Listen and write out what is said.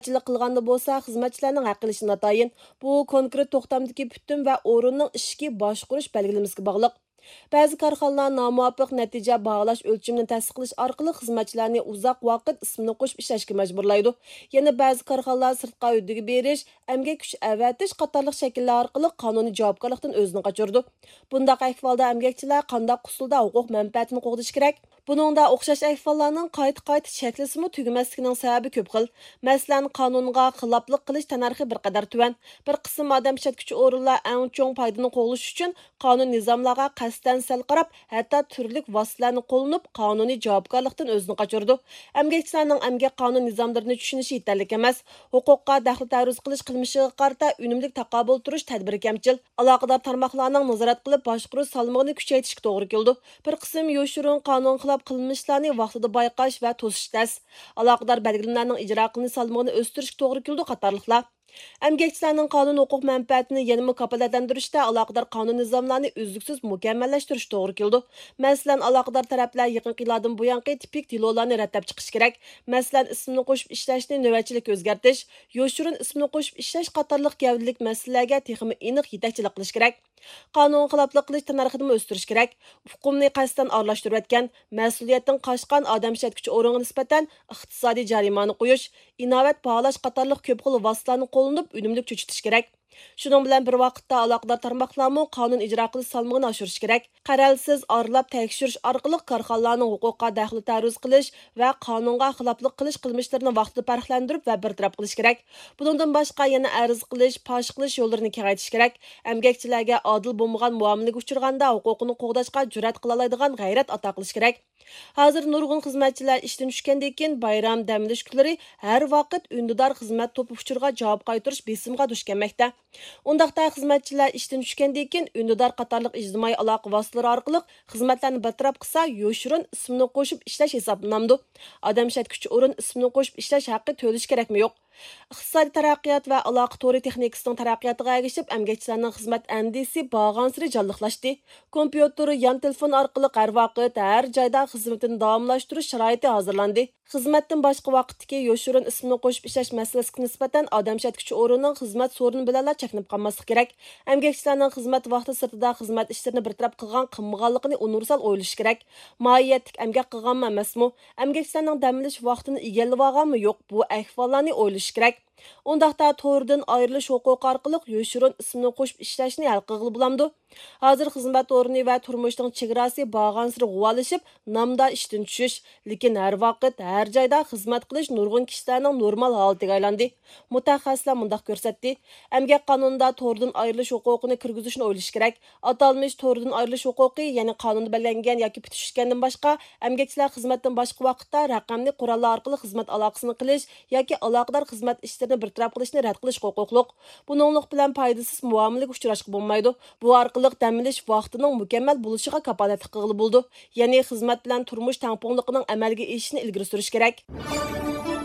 Chilik qilganda bo'lsa, xizmatchilarning haq qilishi natayin. Bu konkret to'xtamdagi putum va o'rinning ishki boshqurish belgilamasiga bog'liq. Ba'zi korxonalar nomuvofiq natija bag'lash o'lchimini tasdiqlash orqali xizmatchilarni uzoq vaqt ismini qo'shib ishlashga majburlaydi. Yana ba'zi korxonalar sirtqa uddagi berish, emgak kuch avatish qatorliq shakllar orqali qonuniy javobgarlikdan o'zini qochirdi. Bundaq ahvolda emgakchilar qanday usulda huquq manfaatini qo'g'dish kerak? Buningda o'xshash ahvollarning qayta shaklisimi tugamasligining sababi ko'p xil. Masalan, qonunga xiloflik qilish tanarxi bir qadar tuvan. Bir qism odam ishlatuvchi o'rinlar eng cho'ng foydani qo'g'lish uchun qonun nizomlarga qasddan sal qarab, hatto turli vositalarni qo'llanib, qonuniy javobgarlikdan o'zini qochirdi. Emgakchilarning emgak qonun nizomlarini tushunishi yetarli emas. Huquqqa daxl taruz qilish qilmishiga qarata unumli taqobil turish tadbiri kamchil. Aloqador tarmoqlarning nazorat qilib boshqaruv salmog'ini kuchaytirishga to'g'ri keldi. Bir qism yo'shurun qonun xilof qilmishlarni vaqtida bayqash va to'sish tas. Aloqador belgilanmalarning ijro qilinish salmog'ini o'stirishga to'g'ri keldi qatorliqlar. Emgakchilarning qonun huquq manfaatini yanada kafolatlantirishda aloqador qonun nizomlarini uzluksiz mukammallashtirish to'g'ri keldi. Masalan, aloqador taraflar yaqinqi yillardan buyangi tipik delolarni ratlab chiqish kerak. Masalan, ismini qo'shib ishlashni navbatchilik o'zgartish, yo'shurun ismini qo'shib ishlash qatorliq gavdalik masalalarga texmi aniq yetakchilik qilish kerak. Qonun xiloflik qilish tanarxini o'stirish kerak. Huquqni qasddan aralashtirayotgan, mas'uliyatdan qochgan odam ishlatuvchi o'ringa nisbatan iqtisodiy jarimani qo'yish, inovat bag'lash qatorliq ko'p xil vositalarni qo'llanib, unumli cho'chitish kerak. Shuning bilan bir vaqtda aloqador tarmoqlarni qonun ijro qilish salmog'ini oshirish kerak. Qaralsiz aralab tekshirish orqali korxonalarning huquqqa daxl taruz qilish va qonunga xiloflik qilish qilmishlarini vaqtida farqlantirib va bartaraf qilish kerak. Bundan boshqa yana arz qilish, fosh qilish yo'llarini kengaytirish kerak. Emgakchilarga adil bo'lmagan muomalaga uchraganda huquqini qo'g'dashga jur'at qila oladigan g'ayrat ato qilish kerak. Hozir nurg'un xizmatchilar ishdan tushgandan keyin bayram dam olish kunlari har vaqt undidor xizmat to'pi uchurga javob qaytarish besimga duch kelmoqda. Undaqda xizmatchilar ishdan tushgandan keyin undidor qatorliq ijtimoiy aloqa vositalari orqali xizmatlarni bartaraf qilsa, yo'shurun ismini qo'shib ishlash hisoblanadi. Odam ishlatuvchi o'rin ismini qo'shib ishlash haqqi to'lish kerakmi yo'q? Iqtisodiy taraqqiyot va aloqa to'ri texnikasining taraqqiyotiga ergishib, emgakchilarning xizmat andisi bag'ansiri jonliqlashdi. Kompyuter, yon telefon orqali har vaqt, har joyda xizmatini davomlashtirish sharoiti hozirlandi. Xizmatdan boshqa vaqtdagi yo'shurun ismini qo'shib ishlash masalasiga nisbatan odam ishlatuvchi o'rinning xizmat so'rini bilan cheklanib qolmaslik kerak. Emgakchilarning xizmat vaqti sirtida xizmat ishlarini bartaraf qilgan qilmaganligini universal o'ylash kerak. Moyiyatlik emgak qilganmi emasmi? Emgakchilarning dam olish vaqtini egallab olganmi yo'q? Bu ahvollarni o'ylash kerak. Undaqda to'rdan ayrilish huquqi orqali yo'shurun ismini qo'shib ishlashni hal qilib bo'lamdi. Hozir xizmat o'rni va turmushning chegarasi bag'ansiri g'uvalishib, namda ishdan tushish, lekin har vaqt, har joyda xizmat qilish nurg'un kishilarning normal holatiga aylandi. Mutaxassislar mundaq ko'rsatdi. Emgak qonunida to'rdan ayrilish huquqini kirgizishni o'ylash kerak. Atalmish to'rdan ayrilish huquqi, ya'ni qonunda belgilangan yoki bitishgandan boshqa, emgakchilar xizmatdan boshqa vaqtda raqamli qurollar orqali xizmat aloqasini qilish yoki aloqador xizmat ishlarini bartaraf qilishni rad qilish huquqliq. Buninglik bilan foydasiz muomalaga uchrashga bo'lmaydi. Bu orqali dam olish vaqtining mukammal bo'lishiga kafolatlik qilib bo'ldi. Ya'ni xizmat bilan turmush tangpungligining amalga oshishini ilgari surish kerak.